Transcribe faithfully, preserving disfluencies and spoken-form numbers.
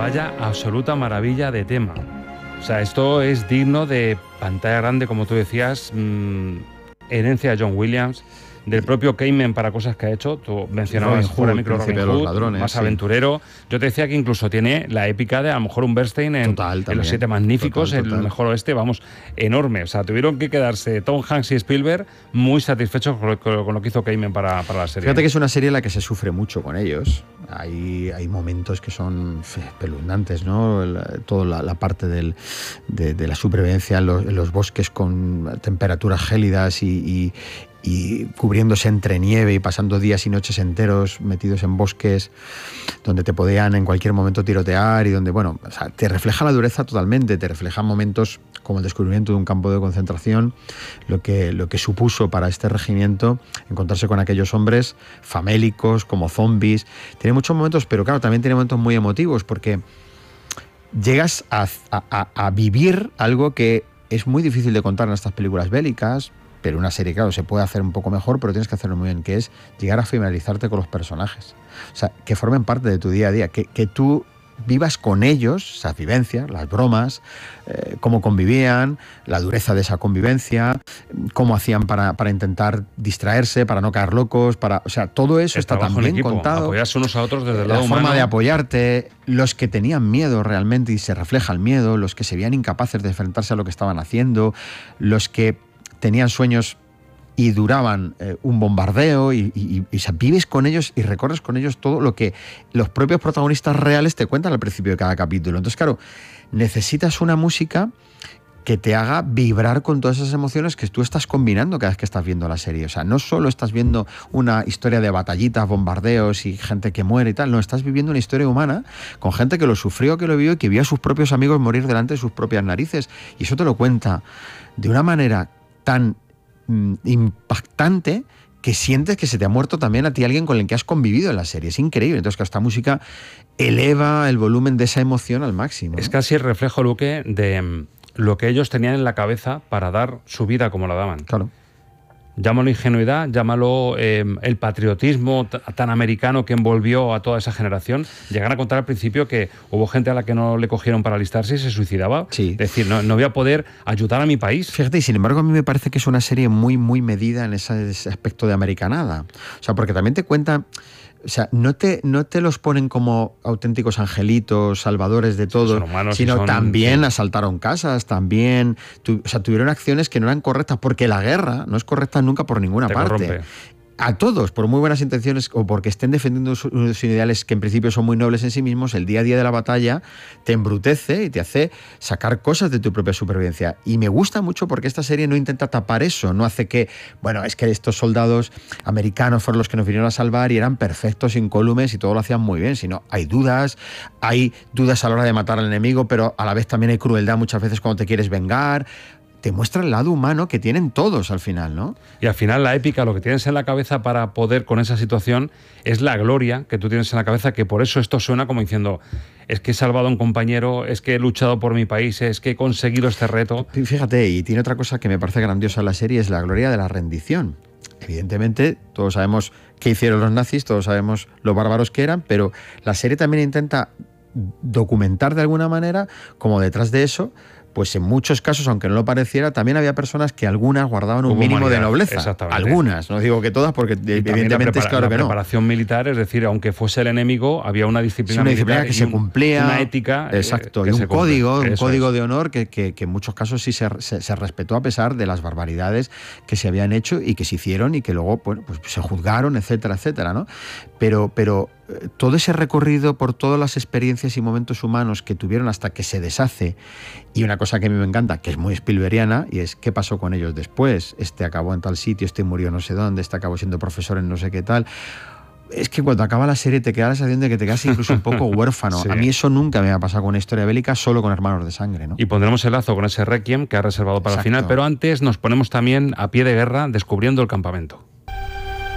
Vaya absoluta maravilla de tema. O sea, esto es digno de pantalla grande, como tú decías, mmm, herencia de John Williams, del propio Kamen para cosas que ha hecho. Tú mencionabas fuera de micro Robin Hood, ladrones, más sí. aventurero. Yo te decía que incluso tiene la épica de a lo mejor un Bernstein en, total, en Los Siete Magníficos, total, total. El Mejor Oeste, vamos, enorme. O sea, tuvieron que quedarse Tom Hanks y Spielberg muy satisfechos con lo, con lo que hizo Kamen para, para la serie. Fíjate que es una serie en la que se sufre mucho con ellos. Hay, hay momentos que son espeluznantes, ¿no? La, toda la, la parte del, de, de la supervivencia en los, en los bosques con temperaturas gélidas y, y y cubriéndose entre nieve y pasando días y noches enteros metidos en bosques donde te podían en cualquier momento tirotear y donde, bueno, o sea, te refleja la dureza totalmente, te refleja momentos como el descubrimiento de un campo de concentración, lo que, lo que supuso para este regimiento encontrarse con aquellos hombres famélicos, como zombies. Tiene muchos momentos, pero claro, también tiene momentos muy emotivos porque llegas a, a, a vivir algo que es muy difícil de contar en estas películas bélicas, pero una serie, claro, se puede hacer un poco mejor, pero tienes que hacerlo muy bien, que es llegar a familiarizarte con los personajes. O sea, que formen parte de tu día a día, que, que tú vivas con ellos, esas vivencias, las bromas, eh, cómo convivían, la dureza de esa convivencia, cómo hacían para, para intentar distraerse, para no caer locos, para, o sea, todo eso está tan bien contado. Apoyarse unos a otros desde el la lado forma humano. de apoyarte, los que tenían miedo realmente y se refleja el miedo, los que se veían incapaces de enfrentarse a lo que estaban haciendo, los que tenían sueños y duraban eh, un bombardeo y, y, y, y o sea, vives con ellos y recorres con ellos todo lo que los propios protagonistas reales te cuentan al principio de cada capítulo. Entonces, claro, necesitas una música que te haga vibrar con todas esas emociones que tú estás combinando cada vez que estás viendo la serie. O sea, no solo estás viendo una historia de batallitas, bombardeos y gente que muere y tal, no, estás viviendo una historia humana con gente que lo sufrió, que lo vivió y que vio a sus propios amigos morir delante de sus propias narices. Y eso te lo cuenta de una manera tan mm, impactante que sientes que se te ha muerto también a ti alguien con el que has convivido en la serie. Es increíble. Entonces, que esta música eleva el volumen de esa emoción al máximo, ¿no? Es casi el reflejo, Luque, de lo que ellos tenían en la cabeza para dar su vida como la daban. Claro. Llámalo ingenuidad, llámalo eh, el patriotismo t- tan americano que envolvió a toda esa generación. Llegan a contar al principio que hubo gente a la que no le cogieron para alistarse y se suicidaba. Sí. Es decir, no, no voy a poder ayudar a mi país. Fíjate, y sin embargo a mí me parece que es una serie muy, muy medida en ese, ese aspecto de americanada. O sea, porque también te cuenta... O sea, no te, no te los ponen como auténticos angelitos, salvadores de todo, humanos, sino son, también sí. asaltaron casas, también tu, o sea, tuvieron acciones que no eran correctas, porque la guerra no es correcta nunca por ninguna te parte. corrompe. A todos, por muy buenas intenciones o porque estén defendiendo sus, sus ideales que en principio son muy nobles en sí mismos, el día a día de la batalla te embrutece y te hace sacar cosas de tu propia supervivencia. Y me gusta mucho porque esta serie no intenta tapar eso, no hace que, bueno, es que estos soldados americanos fueron los que nos vinieron a salvar y eran perfectos, incólumes y todo lo hacían muy bien, sino hay dudas, hay dudas a la hora de matar al enemigo, pero a la vez también hay crueldad muchas veces cuando te quieres vengar. Te muestra el lado humano que tienen todos al final, ¿no? Y al final la épica, lo que tienes en la cabeza para poder con esa situación es la gloria que tú tienes en la cabeza, que por eso esto suena como diciendo, es que he salvado a un compañero, es que he luchado por mi país, es que he conseguido este reto. Fíjate, y tiene otra cosa que me parece grandiosa en la serie, es la gloria de la rendición. Evidentemente, todos sabemos qué hicieron los nazis, todos sabemos lo bárbaros que eran, pero la serie también intenta documentar de alguna manera como detrás de eso, pues en muchos casos, aunque no lo pareciera, también había personas que algunas guardaban un Hubo mínimo humanidad, de nobleza. Exactamente. Algunas, no digo que todas, porque Y evidentemente es claro la que no. La preparación militar, es decir, aunque fuese el enemigo, había una disciplina, sí, una disciplina militar que se un, cumplía. Una ética. Exacto, eh, y un código, un código es. de honor que, que, que en muchos casos sí se, se, se respetó a pesar de las barbaridades que se habían hecho y que se hicieron y que luego, bueno, pues se juzgaron, etcétera, etcétera, ¿no? Pero, pero todo ese recorrido por todas las experiencias y momentos humanos que tuvieron hasta que se deshace, y una cosa que a mí me encanta, que es muy Spielbergiana, y es qué pasó con ellos después. Este acabó en tal sitio, este murió no sé dónde, este acabó siendo profesor en no sé qué tal. Es que cuando acaba la serie te queda la sensación de que te quedas incluso un poco huérfano. Sí. A mí eso nunca me ha pasado con una historia bélica, solo con Hermanos de Sangre, ¿no? Y pondremos el lazo con ese Requiem que ha reservado para Exacto. el final, pero antes nos ponemos también a pie de guerra descubriendo el campamento.